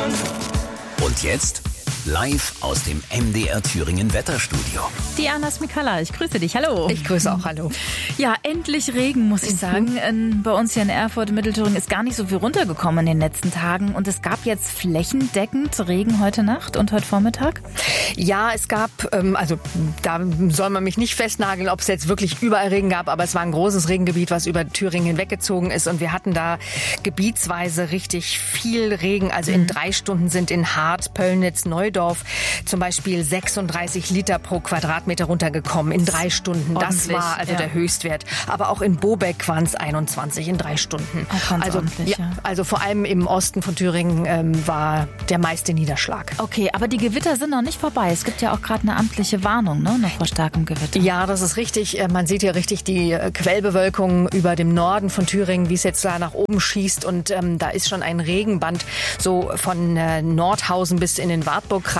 Und jetzt live aus dem MDR Thüringen Wetterstudio. Diana Smikalla, ich grüße dich. Hallo. Ich grüße auch, hallo. Ja, endlich Regen, muss ich sagen. Bei uns hier in Erfurt, Mittelthüringen, ist gar nicht so viel runtergekommen in den letzten Tagen. Und es gab jetzt flächendeckend Regen heute Nacht und heute Vormittag. Ja, es gab, also da soll man mich nicht festnageln, ob es jetzt wirklich überall Regen gab, aber es war ein großes Regengebiet, was über Thüringen hinweggezogen ist. Und wir hatten da gebietsweise richtig viel Regen. Also in 3 Stunden sind in Hart, Pöllnitz, Neudorf zum Beispiel 36 Liter pro Quadratmeter runtergekommen in 3 Stunden. Das war also der Höchstwert. Aber auch in Bobeck waren es 21 in 3 Stunden. Also vor allem im Osten von Thüringen war der meiste Niederschlag. Okay, aber die Gewitter sind noch nicht vorbei. Es gibt ja auch gerade eine amtliche Warnung, ne, noch vor starkem Gewitter. Ja, das ist richtig. Man sieht hier richtig die Quellbewölkung über dem Norden von Thüringen, wie es jetzt da nach oben schießt. Und da ist schon ein Regenband so von Nordhausen bis in den Wartburgkreis.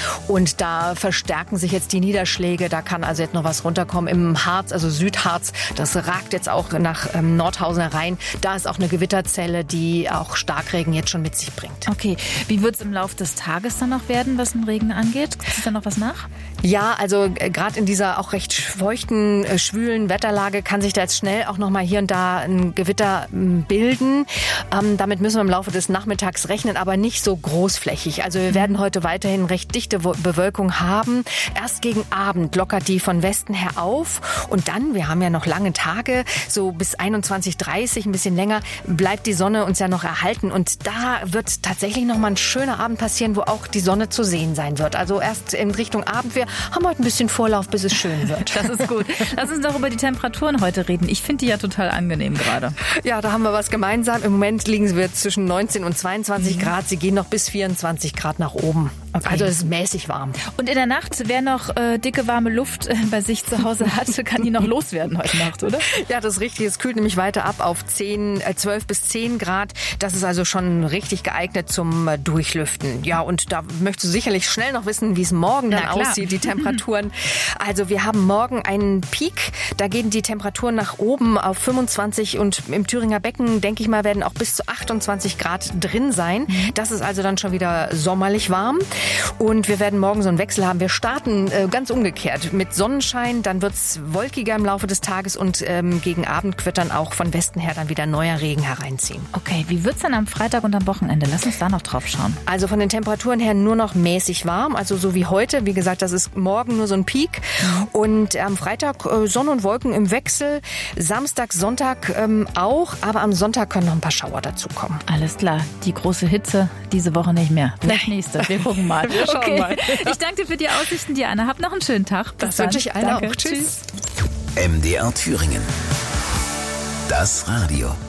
Und da verstärken sich jetzt die Niederschläge. Da kann also jetzt noch was runterkommen. Im Harz, also Südharz, das ragt jetzt auch nach Nordhausen herein. Da ist auch eine Gewitterzelle, die auch Starkregen jetzt schon mit sich bringt. Okay, wie wird es im Laufe des Tages dann noch werden, was den Regen angeht? Ist da noch was nach? Ja, also gerade in dieser auch recht feuchten, schwülen Wetterlage kann sich da jetzt schnell auch noch mal hier und da ein Gewitter bilden. Damit müssen wir im Laufe des Nachmittags rechnen, aber nicht so großflächig. Also wir werden heute weiterhin recht dichte Bewölkung haben. Erst gegen Abend lockert die von Westen her auf und dann, wir haben ja noch lange Tage, so bis 21:30, ein bisschen länger, bleibt die Sonne uns ja noch erhalten und da wird tatsächlich noch mal ein schöner Abend passieren, wo auch die Sonne zu sehen sein wird. Also erst in Richtung Abend. Wir haben heute ein bisschen Vorlauf, bis es schön wird. Das ist gut. Lass uns doch über die Temperaturen heute reden. Ich finde die ja total angenehm gerade. Ja, da haben wir was gemeinsam. Im Moment liegen wir zwischen 19 und 22 Grad. Sie gehen noch bis 24 Grad nach oben. Okay. Also es ist mäßig warm. Und in der Nacht, wer noch dicke, warme Luft bei sich zu Hause hat, kann die noch loswerden heute Nacht, oder? Ja, das ist richtig. Es kühlt nämlich weiter ab auf 12 bis 10 Grad. Das ist also schon richtig geeignet zum Durchlüften. Ja, und da möchtest du sicherlich schnell noch wissen, wie es morgen dann aussieht, die Temperaturen. Also wir haben morgen einen Peak. Da gehen die Temperaturen nach oben auf 25 und im Thüringer Becken, denke ich mal, werden auch bis zu 28 Grad drin sein. Das ist also dann schon wieder sommerlich warm. Und wir werden morgen so einen Wechsel haben. Wir starten ganz umgekehrt mit Sonnenschein, dann wird es wolkiger im Laufe des Tages und gegen Abend wird dann auch von Westen her dann wieder neuer Regen hereinziehen. Okay, wie wird es dann am Freitag und am Wochenende? Lass uns da noch drauf schauen. Also von den Temperaturen her nur noch mäßig warm, also so wie heute. Wie gesagt, das ist morgen nur so ein Peak. Und am Freitag Sonne und Wolken im Wechsel. Samstag, Sonntag auch, aber am Sonntag können noch ein paar Schauer dazukommen. Alles klar, die große Hitze diese Woche nicht mehr. Vielleicht nächste, wir gucken mal. Wir schauen mal. Ich danke dir für die Aussichten, Diana. Hab noch einen schönen Tag. Das wünsche ich allen auch. Tschüss. MDR Thüringen. Das Radio.